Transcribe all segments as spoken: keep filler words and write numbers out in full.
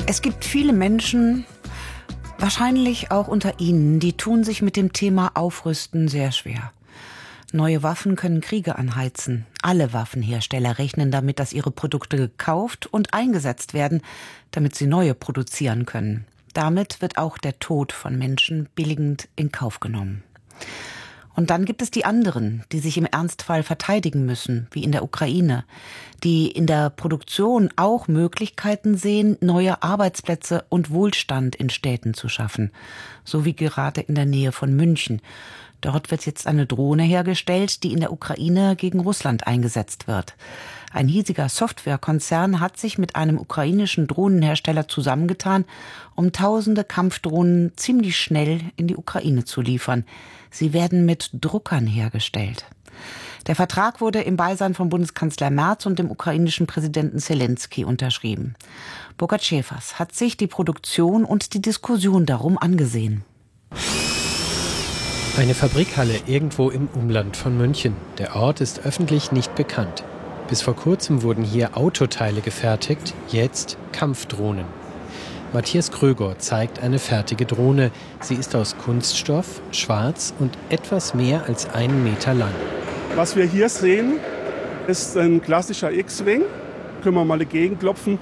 Es gibt viele Menschen, wahrscheinlich auch unter Ihnen, die tun sich mit dem Thema Aufrüsten sehr schwer. Neue Waffen können Kriege anheizen. Alle Waffenhersteller rechnen damit, dass ihre Produkte gekauft und eingesetzt werden, damit sie neue produzieren können. Damit wird auch der Tod von Menschen billigend in Kauf genommen. Und dann gibt es die anderen, die sich im Ernstfall verteidigen müssen, wie in der Ukraine, die in der Produktion auch Möglichkeiten sehen, neue Arbeitsplätze und Wohlstand in Städten zu schaffen, so wie gerade in der Nähe von München. Dort wird jetzt eine Drohne hergestellt, die in der Ukraine gegen Russland eingesetzt wird. Ein hiesiger Softwarekonzern hat sich mit einem ukrainischen Drohnenhersteller zusammengetan, um tausende Kampfdrohnen ziemlich schnell in die Ukraine zu liefern. Sie werden mit Druckern hergestellt. Der Vertrag wurde im Beisein von Bundeskanzler Merz und dem ukrainischen Präsidenten Selenskyj unterschrieben. Burkhard Schäfers hat sich die Produktion und die Diskussion darum angesehen. Eine Fabrikhalle irgendwo im Umland von München. Der Ort ist öffentlich nicht bekannt. Bis vor kurzem wurden hier Autoteile gefertigt, jetzt Kampfdrohnen. Matthias Kröger zeigt eine fertige Drohne. Sie ist aus Kunststoff, schwarz und etwas mehr als einen Meter lang. Was wir hier sehen, ist ein klassischer X-Wing. Können wir mal dagegen klopfen.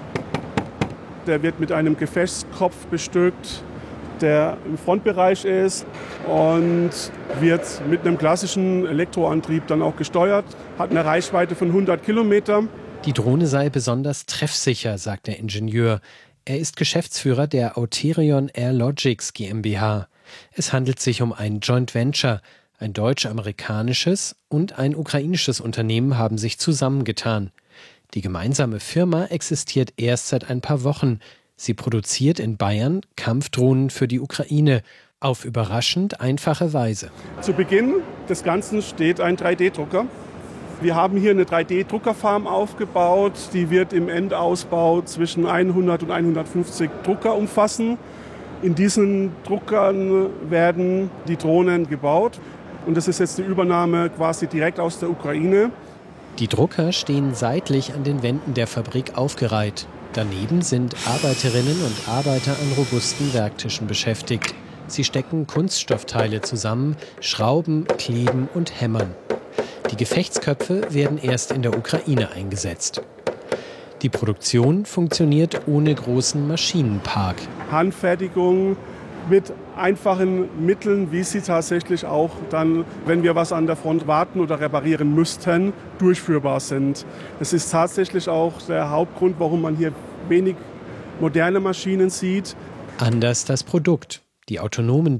Der wird mit einem Gefechtskopf bestückt, der im Frontbereich ist und wird mit einem klassischen Elektroantrieb dann auch gesteuert, hat eine Reichweite von hundert Kilometern. Die Drohne sei besonders treffsicher, sagt der Ingenieur. Er ist Geschäftsführer der Auterion Air Logics GmbH. Es handelt sich um ein Joint Venture. Ein deutsch-amerikanisches und ein ukrainisches Unternehmen haben sich zusammengetan. Die gemeinsame Firma existiert erst seit ein paar Wochen. Sie produziert in Bayern Kampfdrohnen für die Ukraine auf überraschend einfache Weise. Zu Beginn des Ganzen steht ein drei D Drucker. Wir haben hier eine drei D Druckerfarm aufgebaut. Die wird im Endausbau zwischen hundert und hundertfünfzig Drucker umfassen. In diesen Druckern werden die Drohnen gebaut. Und das ist jetzt die Übernahme quasi direkt aus der Ukraine. Die Drucker stehen seitlich an den Wänden der Fabrik aufgereiht. Daneben sind Arbeiterinnen und Arbeiter an robusten Werktischen beschäftigt. Sie stecken Kunststoffteile zusammen, schrauben, kleben und hämmern. Die Gefechtsköpfe werden erst in der Ukraine eingesetzt. Die Produktion funktioniert ohne großen Maschinenpark. Handfertigung mit einfachen Mitteln, wie sie tatsächlich auch dann, wenn wir was an der Front warten oder reparieren müssten, durchführbar sind. Das ist tatsächlich auch der Hauptgrund, warum man hier wenig moderne Maschinen sieht. Anders das Produkt. Die autonomen